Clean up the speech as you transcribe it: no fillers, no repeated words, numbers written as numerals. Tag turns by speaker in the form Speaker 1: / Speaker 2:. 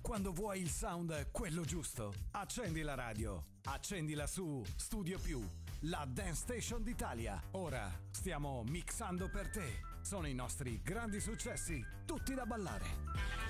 Speaker 1: Quando vuoi il sound quello giusto, accendi la radio. Accendila su Studio Più, la Dance Station d'Italia. Ora stiamo mixando per te. Sono i nostri grandi successi, tutti da ballare.